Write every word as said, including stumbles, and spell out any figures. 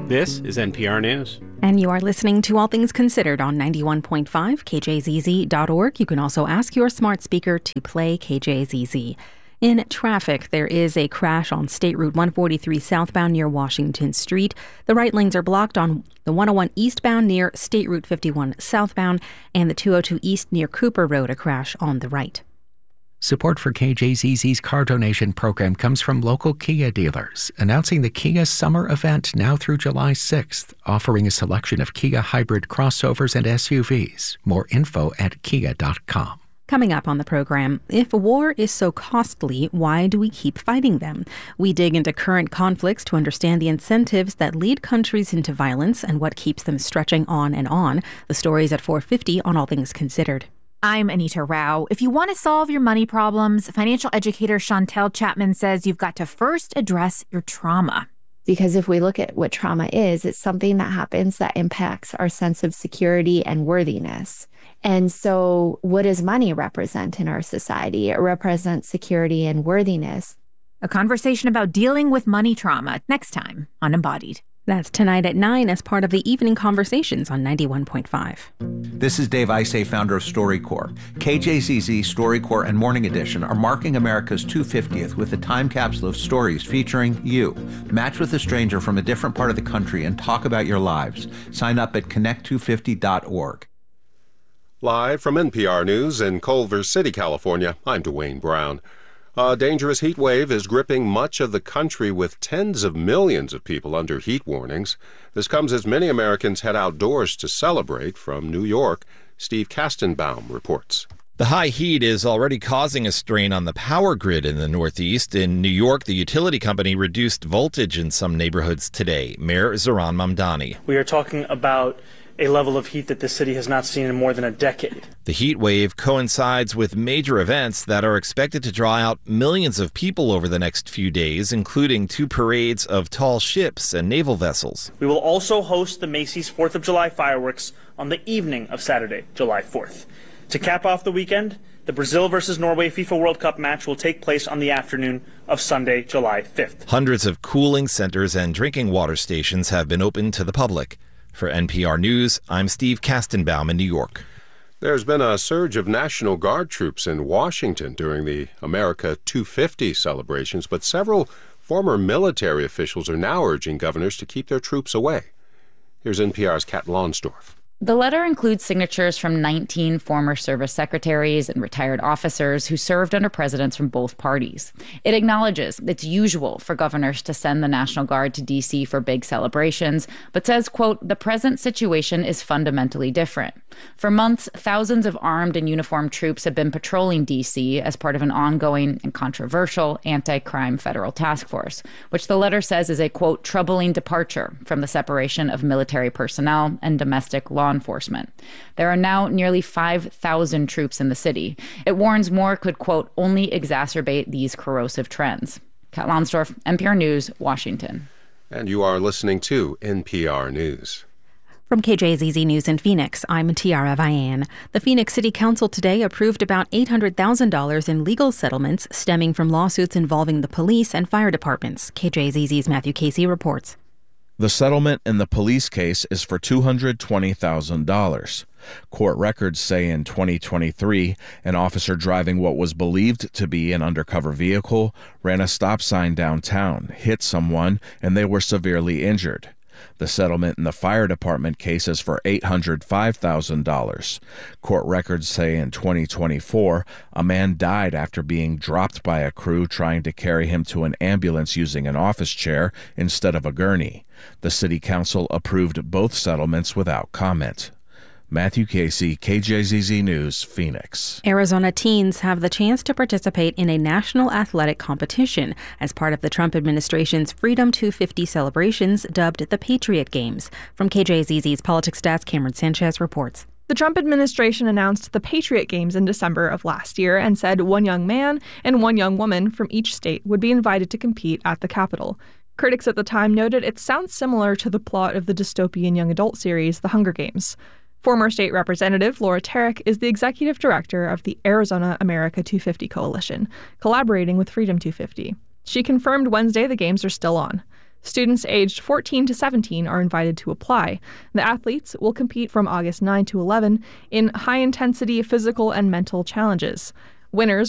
This is N P R News. And you are listening to All Things Considered on ninety-one point five K J Z Z dot org. You can also ask your smart speaker to play K J Z Z. In traffic, there is a crash on State Route one forty-three southbound near Washington Street. The right lanes are blocked on the one oh one eastbound near State Route fifty-one southbound and the two oh two east near Cooper Road, a crash on the right. Support for K J Z Z's car donation program comes from local Kia dealers, announcing the Kia Summer Event now through July sixth, offering a selection of Kia hybrid crossovers and S U Vs. More info at kia dot com. Coming up on the program, if war is so costly, why do we keep fighting them? We dig into current conflicts to understand the incentives that lead countries into violence and what keeps them stretching on and on. The stories at four fifty on All Things Considered. I'm Anita Rao. If you want to solve your money problems, financial educator Chantel Chapman says you've got to first address your trauma. Because if we look at what trauma is, it's something that happens that impacts our sense of security and worthiness. And so what does money represent in our society? It represents security and worthiness. A conversation about dealing with money trauma next time on Embodied. That's tonight at nine as part of the Evening Conversations on ninety-one point five. This is Dave Isay, founder of StoryCorps. K J Z Z, StoryCorps, and Morning Edition are marking America's two hundred fiftieth with a time capsule of stories featuring you. Match with a stranger from a different part of the country and talk about your lives. Sign up at connect two fifty dot org. Live from N P R News in Culver City, California, I'm Dwayne Brown. A dangerous heat wave is gripping much of the country with tens of millions of people under heat warnings. This comes as many Americans head outdoors to celebrate. From New York, Steve Kastenbaum reports. The high heat is already causing a strain on the power grid in the Northeast. In New York, the utility company reduced voltage in some neighborhoods today. Mayor Zohran Mamdani. We are talking about a level of heat that the city has not seen in more than a decade. The heat wave coincides with major events that are expected to draw out millions of people over the next few days, including two parades of tall ships and naval vessels. We will also host the Macy's fourth of July fireworks on the evening of Saturday, July fourth. To cap off the weekend, the Brazil versus Norway FIFA World Cup match will take place on the afternoon of Sunday, July fifth. Hundreds of cooling centers and drinking water stations have been opened to the public. For N P R News, I'm Steve Kastenbaum in New York. There's been a surge of National Guard troops in Washington during the America two fifty celebrations, but several former military officials are now urging governors to keep their troops away. Here's N P R's Kat Lonsdorf. The letter includes signatures from nineteen former service secretaries and retired officers who served under presidents from both parties. It acknowledges it's usual for governors to send the National Guard to D C for big celebrations, but says, quote, the present situation is fundamentally different. For months, thousands of armed and uniformed troops have been patrolling D C as part of an ongoing and controversial anti-crime federal task force, which the letter says is a, quote, troubling departure from the separation of military personnel and domestic law enforcement. There are now nearly five thousand troops in the city. It warns more could, quote, only exacerbate these corrosive trends. Kat Lonsdorf, N P R News, Washington. And you are listening to N P R News. From K J Z Z News in Phoenix, I'm Tiara Vian. The Phoenix City Council today approved about eight hundred thousand dollars in legal settlements stemming from lawsuits involving the police and fire departments. K J Z Z's Matthew Casey reports. The settlement in the police case is for two hundred twenty thousand dollars. Court records say in twenty twenty-three, an officer driving what was believed to be an undercover vehicle ran a stop sign downtown, hit someone, and they were severely injured. The settlement in the fire department case is for eight hundred five thousand dollars. Court records say in twenty twenty-four, a man died after being dropped by a crew trying to carry him to an ambulance using an office chair instead of a gurney. The city council approved both settlements without comment. Matthew Casey, K J Z Z News, Phoenix. Arizona teens have the chance to participate in a national athletic competition as part of the Trump administration's Freedom two fifty celebrations dubbed the Patriot Games. From K J Z Z's Politics Desk, Cameron Sanchez reports. The Trump administration announced the Patriot Games in December of last year and said one young man and one young woman from each state would be invited to compete at the Capitol. Critics at the time noted it sounds similar to the plot of the dystopian young adult series, The Hunger Games. Former state representative Laura Tarek is the executive director of the Arizona America two fifty Coalition, collaborating with Freedom two fifty. She confirmed Wednesday the games are still on. Students aged fourteen to seventeen are invited to apply. The athletes will compete from August ninth to eleventh in high-intensity physical and mental challenges. Winners